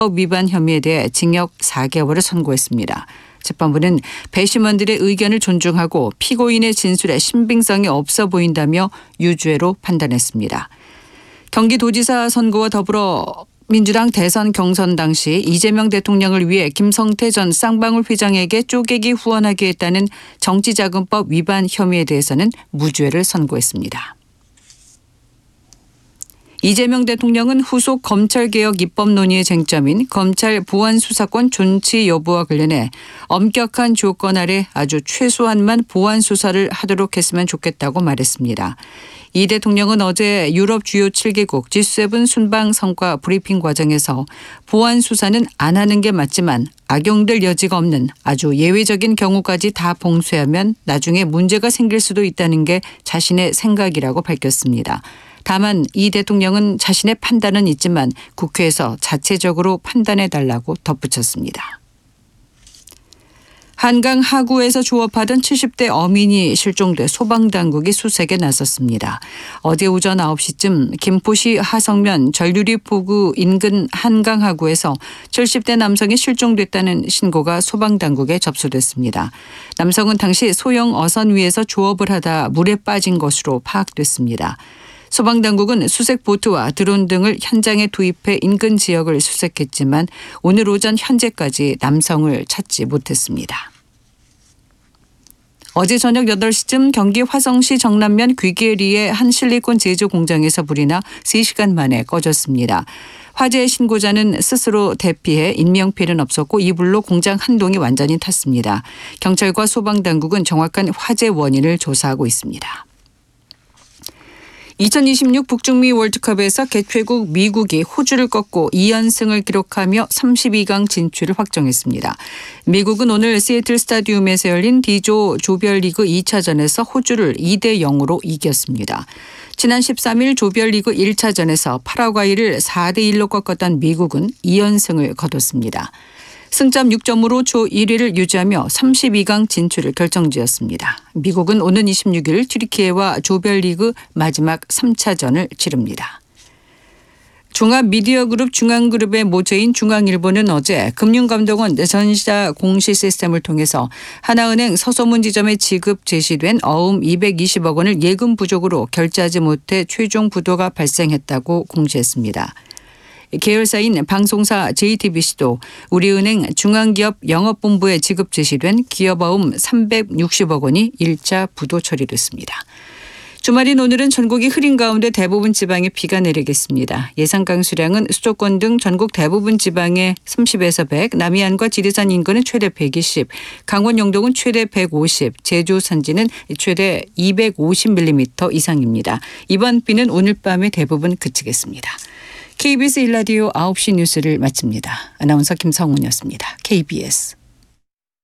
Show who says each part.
Speaker 1: 위반 혐의에 대해 징역 4개월을 선고했습니다. 재판부는 배심원들의 의견을 존중하고 피고인의 진술에 신빙성이 없어 보인다며 유죄로 판단했습니다. 경기도지사 선거와 더불어 민주당 대선 경선 당시 이재명 대통령을 위해 김성태 전 쌍방울 회장에게 쪼개기 후원하게 했다는 정치자금법 위반 혐의에 대해서는 무죄를 선고했습니다. 이재명 대통령은 후속 검찰개혁 입법 논의의 쟁점인 검찰 보안 수사권 존치 여부와 관련해 엄격한 조건 아래 아주 최소한만 보안 수사를 하도록 했으면 좋겠다고 말했습니다. 이 대통령은 어제 유럽 주요 7개국 G7 순방 성과 브리핑 과정에서 보안 수사는 안 하는 게 맞지만 악용될 여지가 없는 아주 예외적인 경우까지 다 봉쇄하면 나중에 문제가 생길 수도 있다는 게 자신의 생각이라고 밝혔습니다. 다만 이 대통령은 자신의 판단은 있지만 국회에서 자체적으로 판단해달라고 덧붙였습니다. 한강 하구에서 조업하던 70대 어민이 실종돼 소방당국이 수색에 나섰습니다. 어제 오전 9시쯤 김포시 하성면 전류리포구 인근 한강 하구에서 70대 남성이 실종됐다는 신고가 소방당국에 접수됐습니다. 남성은 당시 소형 어선 위에서 조업을 하다 물에 빠진 것으로 파악됐습니다. 소방당국은 수색보트와 드론 등을 현장에 투입해 인근 지역을 수색했지만 오늘 오전 현재까지 남성을 찾지 못했습니다. 어제 저녁 8시쯤 경기 화성시 정남면 귀계리의 한 실리콘 제조 공장에서 불이 나 3시간 만에 꺼졌습니다. 화재 신고자는 스스로 대피해 인명피해는 없었고 이 불로 공장 한 동이 완전히 탔습니다. 경찰과 소방당국은 정확한 화재 원인을 조사하고 있습니다. 2026 북중미 월드컵에서 개최국 미국이 호주를 꺾고 2연승을 기록하며 32강 진출을 확정했습니다. 미국은 오늘 시애틀 스타디움에서 열린 D조 조별리그 2차전에서 호주를 2대0으로 이겼습니다. 지난 13일 조별리그 1차전에서 파라과이를 4대1로 꺾었던 미국은 2연승을 거뒀습니다. 승점 6점으로 조 1위를 유지하며 32강 진출을 결정지었습니다. 미국은 오는 26일 튀르키예와 조별리그 마지막 3차전을 치릅니다. 종합미디어그룹 중앙그룹의 모체인 중앙일보는 어제 금융감독원 전시자 공시 시스템을 통해서 하나은행 서소문 지점에 지급 제시된 어음 220억 원을 예금 부족으로 결제하지 못해 최종 부도가 발생했다고 공지했습니다. 계열사인 방송사 JTBC도 우리은행 중앙기업 영업본부에 지급 제시된 기업어음 360억 원이 1차 부도 처리됐습니다. 주말인 오늘은 전국이 흐린 가운데 대부분 지방에 비가 내리겠습니다. 예상 강수량은 수도권 등 전국 대부분 지방에 30에서 100, 남해안과 지리산 인근은 최대 120, 강원 영동은 최대 150, 제주 산지는 최대 250mm 이상입니다. 이번 비는 오늘 밤에 대부분 그치겠습니다. KBS 1라디오 9시 뉴스를 마칩니다. 아나운서 김성훈이었습니다. KBS.